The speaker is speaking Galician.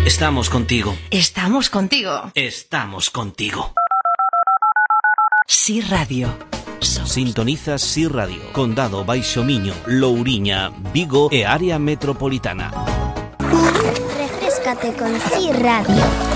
Estamos contigo. Estamos contigo. Estamos contigo. Sí Radio. Sintonizas Sí Radio, Condado Baixo Miño, Louriña, Vigo e área metropolitana. Refréscate con Sí Radio.